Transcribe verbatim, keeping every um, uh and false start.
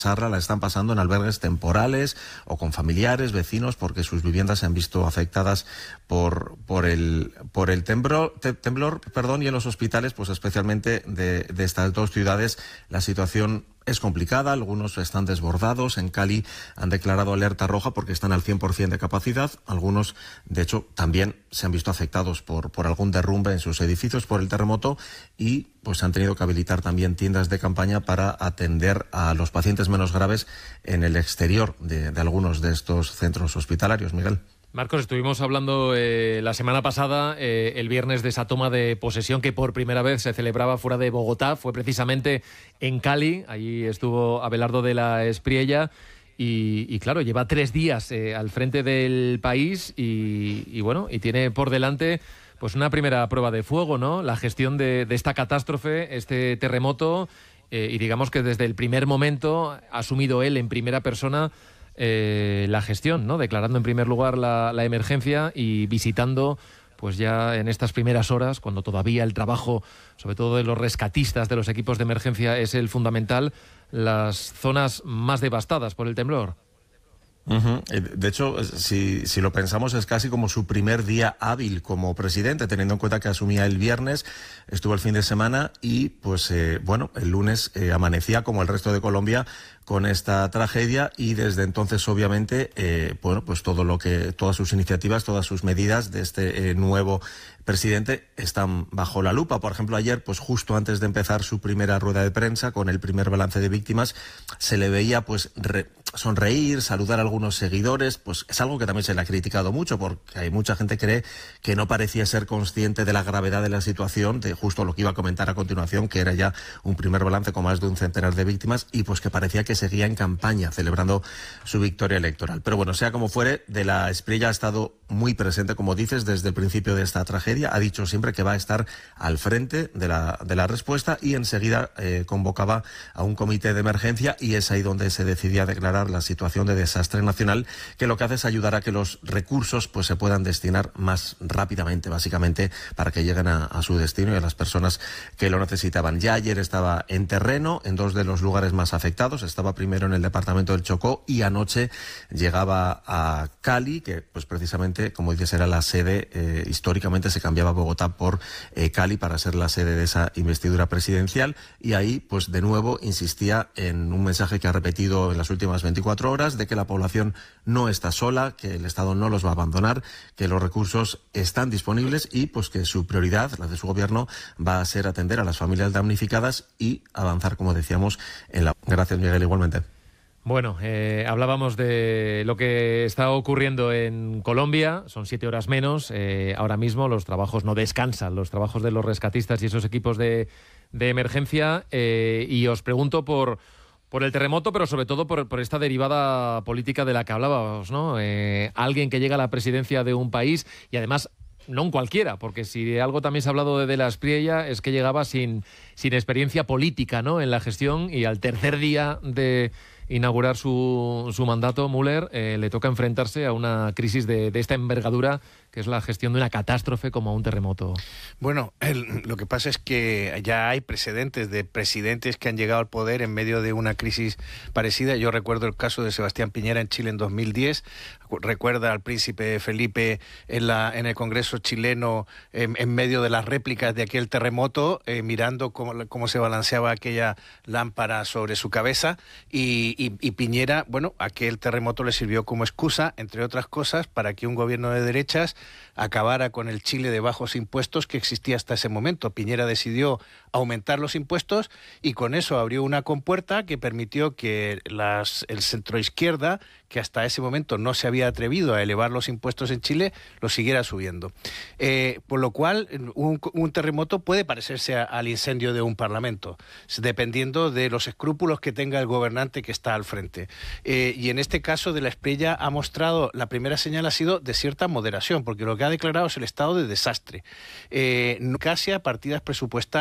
Sarra la están pasando en albergues temporales o con familiares, vecinos, porque sus viviendas se han visto afectadas por, por el, por el temblor, te, temblor perdón, y en los hospitales, pues especialmente de, de estas dos ciudades, la situación es complicada, algunos están desbordados. En Cali han declarado alerta roja porque están al cien por ciento de capacidad. Algunos, de hecho, también se han visto afectados por, por algún derrumbe en sus edificios por el terremoto y pues han tenido que habilitar también tiendas de campaña para atender a los pacientes menos graves en el exterior de, de algunos de estos centros hospitalarios. Miguel. Marcos, estuvimos hablando eh, la semana pasada, eh, el viernes, de esa toma de posesión que por primera vez se celebraba fuera de Bogotá. Fue precisamente en Cali. Allí estuvo Abelardo de la Espriella y, y claro, lleva tres días eh, al frente del país y, y bueno, y tiene por delante pues una primera prueba de fuego, ¿no? La gestión de, de esta catástrofe, este terremoto, eh, y digamos que desde el primer momento ha asumido él en primera persona Eh, la gestión, ¿no? Declarando en primer lugar la, la emergencia y visitando, pues ya en estas primeras horas, cuando todavía el trabajo, sobre todo de los rescatistas, de los equipos de emergencia, es el fundamental, las zonas más devastadas por el temblor. Uh-huh. De hecho, si, si lo pensamos, es casi como su primer día hábil como presidente, teniendo en cuenta que asumía el viernes, estuvo el fin de semana y, pues, eh, bueno, el lunes eh, amanecía como el resto de Colombia con esta tragedia y desde entonces, obviamente, eh, bueno, pues todo lo que, todas sus iniciativas, todas sus medidas de este eh, nuevo presidente están bajo la lupa. Por ejemplo, ayer, pues justo antes de empezar su primera rueda de prensa con el primer balance de víctimas, se le veía, pues, re, sonreír, saludar a algunos seguidores. Pues es algo que también se le ha criticado mucho, porque hay mucha gente que cree que no parecía ser consciente de la gravedad de la situación, de justo lo que iba a comentar a continuación, que era ya un primer balance con más de un centenar de víctimas y pues que parecía que seguía en campaña celebrando su victoria electoral. Pero bueno, sea como fuere, de la Espriella ha estado muy presente, como dices, desde el principio de esta tragedia. Ha dicho siempre que va a estar al frente de la, de la respuesta y enseguida eh, convocaba a un comité de emergencia y es ahí donde se decidía declarar la situación de desastre nacional, que lo que hace es ayudar a que los recursos pues se puedan destinar más rápidamente, básicamente, para que lleguen a, a su destino y a las personas que lo necesitaban. Ya ayer estaba en terreno, en dos de los lugares más afectados. Estaba primero en el departamento del Chocó y anoche llegaba a Cali, que pues precisamente, como dices, era la sede, eh, históricamente se cambiaba Bogotá por eh, Cali para ser la sede de esa investidura presidencial y ahí pues de nuevo insistía en un mensaje que ha repetido en las últimas veinticuatro horas de que la población no está sola, que el Estado no los va a abandonar, que los recursos están disponibles y pues que su prioridad, la de su gobierno, va a ser atender a las familias damnificadas y avanzar, como decíamos, en la... Gracias, Miguel, igualmente. Bueno, eh, hablábamos de lo que está ocurriendo en Colombia, son siete horas menos, eh, ahora mismo los trabajos no descansan, los trabajos de los rescatistas y esos equipos de, de emergencia, eh, y os pregunto por, por el terremoto, pero sobre todo por, por esta derivada política de la que hablábamos, ¿no? Eh, alguien que llega a la presidencia de un país y además... no un cualquiera, porque si de algo también se ha hablado de, de la Espriella es que llegaba sin, sin experiencia política, ¿no?, en la gestión y al tercer día de inaugurar su, su mandato, Müller, eh, le toca enfrentarse a una crisis de, de esta envergadura, que es la gestión de una catástrofe como un terremoto. Bueno, el, lo que pasa es que ya hay precedentes de presidentes que han llegado al poder en medio de una crisis parecida. Yo recuerdo el caso de Sebastián Piñera en Chile en dos mil diez, recuerda al príncipe Felipe en, la, en el Congreso chileno en, en medio de las réplicas de aquel terremoto, eh, mirando cómo, cómo se balanceaba aquella lámpara sobre su cabeza y, y, y Piñera, bueno, aquel terremoto le sirvió como excusa, entre otras cosas, para que un gobierno de derechas acabara con el Chile de bajos impuestos que existía hasta ese momento. Piñera decidió aumentar los impuestos y con eso abrió una compuerta que permitió que las, el centroizquierda, que hasta ese momento no se había atrevido a elevar los impuestos en Chile, lo siguiera subiendo. Eh, por lo cual, un, un terremoto puede parecerse a, al incendio de un parlamento, dependiendo de los escrúpulos que tenga el gobernante que está al frente. Eh, y en este caso de la Espriella ha mostrado, la primera señal ha sido de cierta moderación, porque lo que ha declarado es el estado de desastre. Eh, casi a partidas presupuestarias